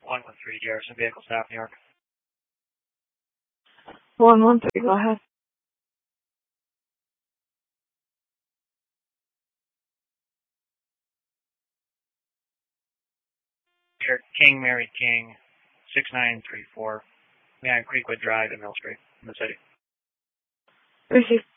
113 Garrison Vehicle Staff, New York. 113, go ahead. King Mary King, 6934, Creekwood Drive in Mill Street, in the city. Receive.